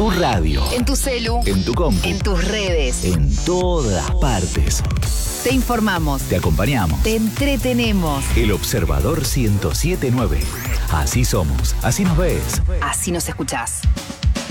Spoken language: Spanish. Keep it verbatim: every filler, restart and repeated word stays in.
tu radio, en tu celu, en tu compu, en tus redes, en todas partes. te informamos, Te acompañamos. te entretenemos, El Observador ciento siete punto nueve. Así somos, así nos ves. así nos escuchás.